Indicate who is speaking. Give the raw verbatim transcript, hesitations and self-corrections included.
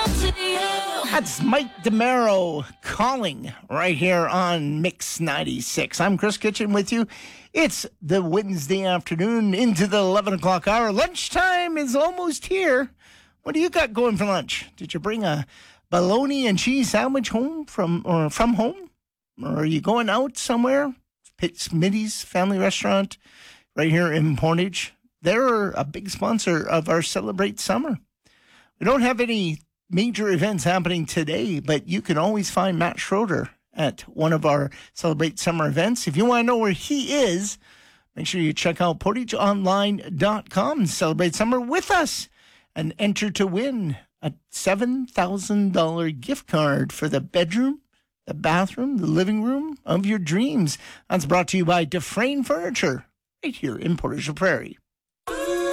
Speaker 1: That's Mike DeMero calling right here on Mix ninety-six. I'm Chris Kitchen with you. It's the Wednesday afternoon into the eleven o'clock hour. Lunchtime is almost here. What do you got going for lunch? Did you bring a bologna and cheese sandwich home from or from home? Or are you going out somewhere? Smitty's Family Restaurant right here in Portage. They're a big sponsor of our Celebrate Summer. We don't have any major events happening today, but you can always find Matt Schroeder at one of our Celebrate Summer events. If you want to know where he is, make sure you check out portage online dot com and celebrate summer with us and enter to win a seven thousand dollars gift card for the bedroom, the bathroom, the living room of your dreams. That's brought to you by Dufresne Furniture right here in Portage la Prairie.